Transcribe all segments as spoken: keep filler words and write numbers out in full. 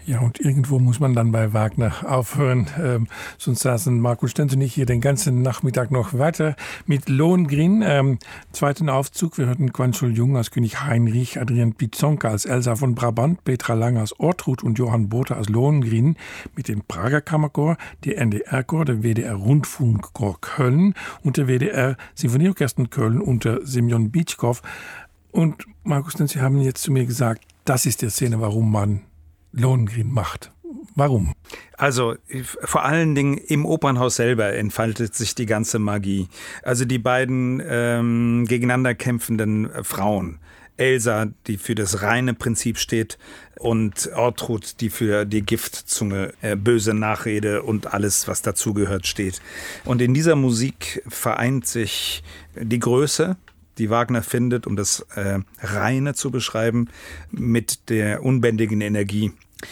Ja, und irgendwo muss man dann bei Wagner aufhören. Ähm, sonst saßen Markus Stenz und ich hier den ganzen Nachmittag noch weiter mit Lohengrin. Ähm, zweiten Aufzug, wir hörten Quanschul Jung als König Heinrich, Adrian Pizonka als Elsa von Brabant, Petra Lang als Ortrud und Johann Botha als Lohengrin mit dem Prager Kammerchor, der N D R-Chor, der W D R-Rundfunkchor Köln und der W D R-Sinfonieorchester Köln unter Semyon Bitschkow. Und Markus Stenz, Sie haben jetzt zu mir gesagt, das ist die Szene, warum man Lohengrin macht. Warum? Also vor allen Dingen im Opernhaus selber entfaltet sich die ganze Magie. Also die beiden ähm, gegeneinander kämpfenden Frauen. Elsa, die für das reine Prinzip steht, und Ortrud, die für die Giftzunge, äh, böse Nachrede und alles, was dazugehört, steht. Und in dieser Musik vereint sich die Größe, die Wagner findet, um das äh, Reine zu beschreiben, mit der unbändigen Energie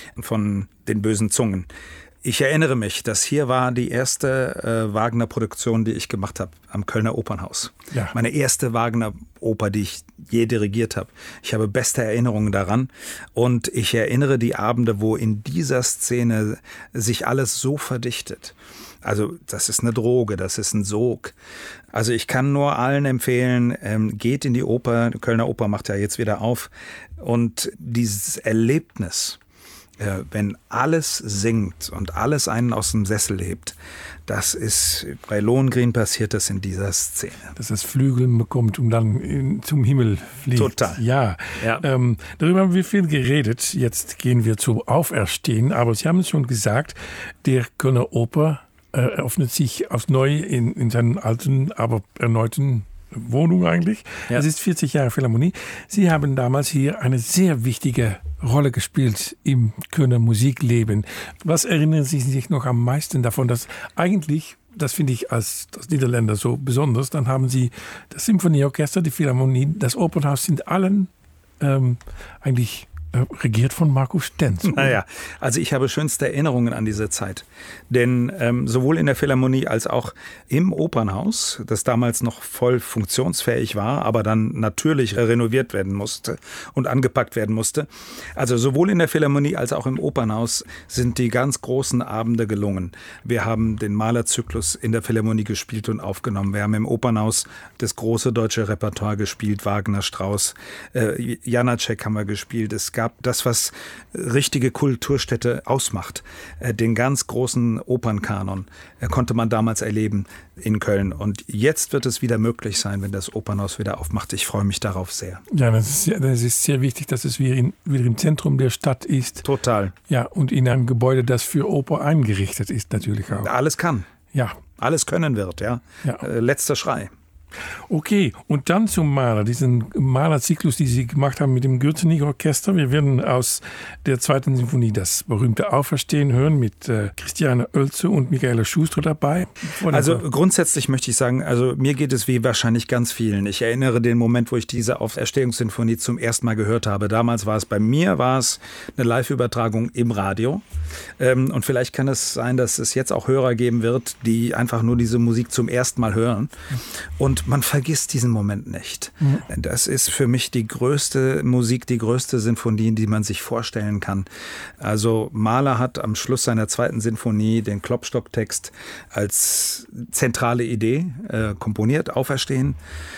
von den bösen Zungen. Ich erinnere mich, das hier war die erste äh, Wagner-Produktion, die ich gemacht habe am Kölner Opernhaus. Ja. Meine erste Wagner-Oper, die ich je dirigiert habe. Ich habe beste Erinnerungen daran und ich erinnere die Abende, wo in dieser Szene sich alles so verdichtet. Also das ist eine Droge, das ist ein Sog. Also ich kann nur allen empfehlen, ähm, geht in die Oper, die Kölner Oper macht ja jetzt wieder auf, und dieses Erlebnis, äh, wenn alles singt und alles einen aus dem Sessel hebt, das ist, bei Lohengrin passiert das in dieser Szene. Dass das Flügel bekommt und dann in, zum Himmel fliegt. Total. Ja, ja. Ähm, darüber haben wir viel geredet. Jetzt gehen wir zum Auferstehen. Aber Sie haben es schon gesagt, der Kölner Oper eröffnet sich aufs Neue in, in seinen alten, aber erneuten Wohnung eigentlich. Ja. Es ist vierzig Jahre Philharmonie. Sie haben damals hier eine sehr wichtige Rolle gespielt im Kölner Musikleben. Was erinnern Sie sich noch am meisten davon, dass eigentlich, das finde ich als, als Niederländer so besonders, dann haben Sie das Symphonieorchester, die Philharmonie, das Opernhaus sind allen ähm, eigentlich regiert von Markus Stenz. Naja, also ich habe schönste Erinnerungen an diese Zeit. Denn ähm, sowohl in der Philharmonie als auch im Opernhaus, das damals noch voll funktionsfähig war, aber dann natürlich renoviert werden musste und angepackt werden musste. Also sowohl in der Philharmonie als auch im Opernhaus sind die ganz großen Abende gelungen. Wir haben den Mahler-Zyklus in der Philharmonie gespielt und aufgenommen. Wir haben im Opernhaus das große deutsche Repertoire gespielt, Wagner, Strauss, äh, Janáček haben wir gespielt. Es gab das, was richtige Kulturstätte ausmacht. Den ganz großen Opernkanon konnte man damals erleben in Köln. Und jetzt wird es wieder möglich sein, wenn das Opernhaus wieder aufmacht. Ich freue mich darauf sehr. Ja, das ist, das ist sehr wichtig, dass es wieder, in, wieder im Zentrum der Stadt ist. Total. Ja, und in einem Gebäude, das für Oper eingerichtet ist natürlich auch. Alles kann. Ja. Alles können wird, ja. ja. Äh, letzter Schrei. Okay, und dann zum Mahler, diesen Mahler-Zyklus, den Sie gemacht haben mit dem Gürzenich-Orchester. Wir werden aus der zweiten Sinfonie das berühmte Auferstehen hören mit äh, Christiane Oelze und Michaela Schuster dabei. Also grundsätzlich möchte ich sagen, also mir geht es wie wahrscheinlich ganz vielen. Ich erinnere den Moment, wo ich diese Auferstehungssinfonie zum ersten Mal gehört habe. Damals war es bei mir, war es eine Live-Übertragung im Radio. Ähm, und vielleicht kann es sein, dass es jetzt auch Hörer geben wird, die einfach nur diese Musik zum ersten Mal hören. Und man vergisst diesen Moment nicht. Mhm. Das ist für mich die größte Musik, die größte Sinfonie, die man sich vorstellen kann. Also Mahler hat am Schluss seiner zweiten Sinfonie den Klopstock-Text als zentrale Idee äh, komponiert, Auferstehen.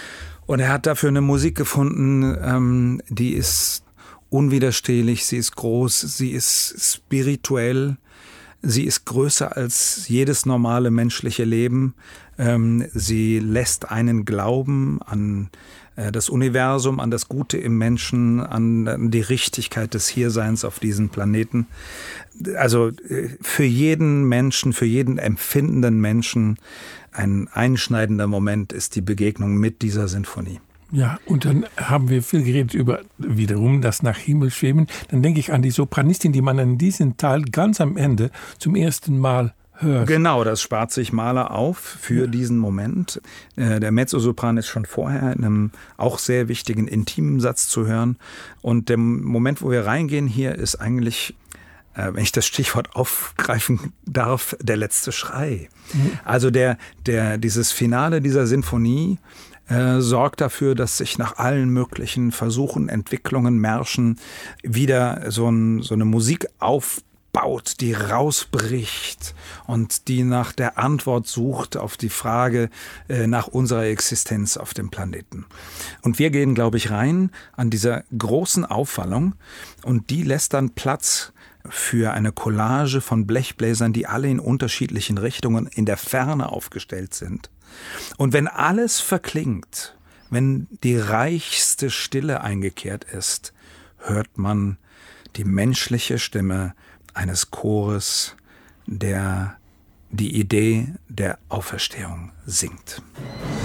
Und er hat dafür eine Musik gefunden, ähm, die ist unwiderstehlich, sie ist groß, sie ist spirituell. Sie ist größer als jedes normale menschliche Leben. Ähm, sie lässt einen glauben an äh, das Universum, an das Gute im Menschen, an, an die Richtigkeit des Hierseins auf diesem Planeten. Also äh, für jeden Menschen, für jeden empfindenden Menschen ein einschneidender Moment ist die Begegnung mit dieser Sinfonie. Ja, und dann haben wir viel geredet über wiederum das nach Himmel schweben. Dann denke ich an die Sopranistin, die man in diesem Teil ganz am Ende zum ersten Mal hört. Genau, das spart sich Mahler auf für ja. diesen Moment. Der Mezzosopran ist schon vorher in einem auch sehr wichtigen intimen Satz zu hören. Und der Moment, wo wir reingehen hier, ist eigentlich, wenn ich das Stichwort aufgreifen darf, der letzte Schrei. Mhm. Also der, der, dieses Finale dieser Sinfonie Äh, sorgt dafür, dass sich nach allen möglichen Versuchen, Entwicklungen, Märschen wieder so, ein, so eine Musik auf baut, die rausbricht und die nach der Antwort sucht auf die Frage äh, nach unserer Existenz auf dem Planeten. Und wir gehen, glaube ich, rein an dieser großen Aufwallung und die lässt dann Platz für eine Collage von Blechbläsern, die alle in unterschiedlichen Richtungen in der Ferne aufgestellt sind. Und wenn alles verklingt, wenn die reichste Stille eingekehrt ist, hört man die menschliche Stimme eines Chores, der die Idee der Auferstehung singt.